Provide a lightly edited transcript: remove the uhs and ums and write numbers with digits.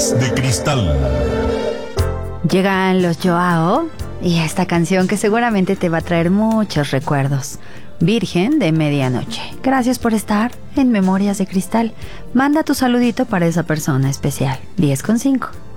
Memorias de Cristal. Llegan los Joao y esta canción que seguramente te va a traer muchos recuerdos. Virgen de Medianoche. Gracias por estar en Memorias de Cristal. Manda tu saludito para esa persona especial. 10:05.